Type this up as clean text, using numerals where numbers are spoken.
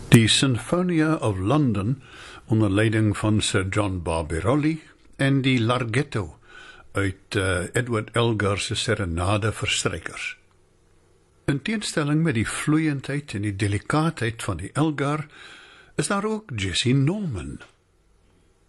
Die Sinfonia of London onder leiding van Sir John Barbirolli en die Larghetto uit Edward Elgar se serenade vir strykers. In teenstelling met die vloeiendheid en die delikaatheid van die Elgar, is daar ook Jessye Norman,